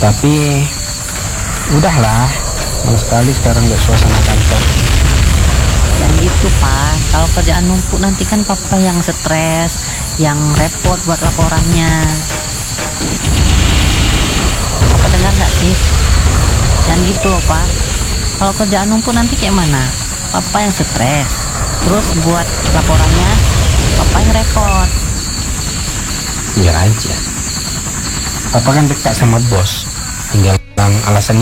Tapi udahlah, sama sekali sekarang gak suasana kantor. Dan gitu Pak, kalau kerjaan numpuk nanti kan Papa yang stres, yang repot buat laporannya. Papa dengar nggak sih? Dan gitu loh Pak, kalau kerjaan numpuk nanti kayak mana? Papa yang stres, terus buat laporannya Papa yang repot. Biar aja, papa kan dekat sama bos, tinggal bilang alasannya